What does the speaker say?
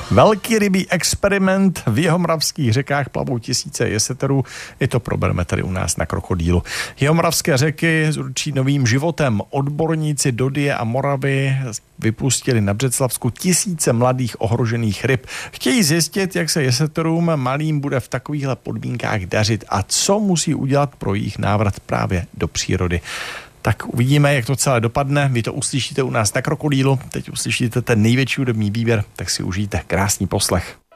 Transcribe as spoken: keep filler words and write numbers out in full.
Velký rybí experiment, v jihomoravských řekách plavou tisíce jeseterů, i to probereme tady u nás na Krokodýlu. Jihomoravské řeky zručí novým životem. Odborníci do Dyje a Moravy vypustili na Břeclavsku tisíce mladých ohrožených ryb. Chtějí zjistit, jak se jeseterům malým bude v takovýchhle podmínkách dařit a co musí udělat pro jejich návrat právě do přírody. Tak uvidíme, jak to celé dopadne. Vy to uslyšíte u nás na Krokodýlu. Teď uslyšíte ten největší hudební výběr, tak si užijte krásný poslech.